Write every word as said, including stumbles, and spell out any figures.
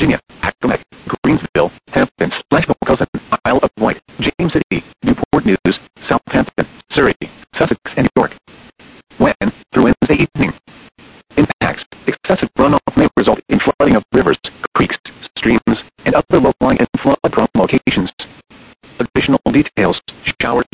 Virginia, Accomack, Greensville, Hampton, Splashville, Cousin, Isle of Wight, James City, Newport News, Southampton, Surrey, Sussex, and York. When, through Wednesday evening. Impacts, excessive runoff